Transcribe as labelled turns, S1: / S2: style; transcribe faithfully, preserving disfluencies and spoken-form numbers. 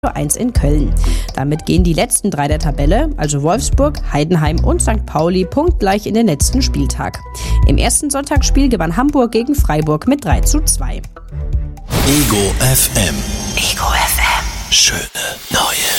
S1: eins in Köln. Damit gehen die letzten drei der Tabelle, also Wolfsburg, Heidenheim und Sankt Pauli, punktgleich in den letzten Spieltag. Im ersten Sonntagsspiel gewann Hamburg gegen Freiburg mit drei zu zwei.
S2: Ego F M.
S3: Ego F M.
S2: Schöne neue